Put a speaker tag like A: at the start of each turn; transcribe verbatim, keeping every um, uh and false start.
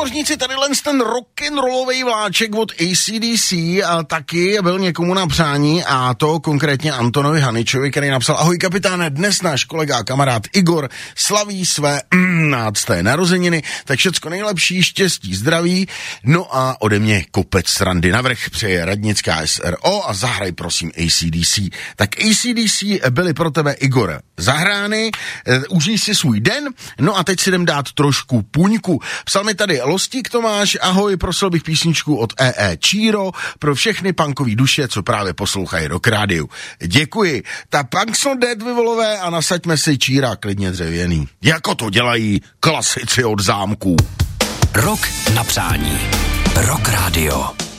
A: námořníci, tady len ten rock'n'rollovej vláček od A C D C a taky byl někomu na přání, a to konkrétně Antonovi Haničovi, který napsal: ahoj kapitáne, dnes náš kolega a kamarád Igor slaví své nácté narozeniny, tak všecko nejlepší, štěstí, zdraví, no a ode mě kopec srandy navrch přeje radnická S R O a zahraj prosím A C D C. Tak A C D C byli pro tebe, Igor, zahrány, užij si svůj den, no a teď si jdem dát trošku puňku. Psal mi tady Lostík Tomáš: ahoj, prosil bych písničku od E E Číro pro všechny punkový duše, co právě poslouchají Rock Radio. Děkuji. Ta punk jsou dead, vyvolové, a nasaďme si Číra klidně dřevěný. Jako to dělají klasici od zámků.
B: Rock na přání. Rock Radio.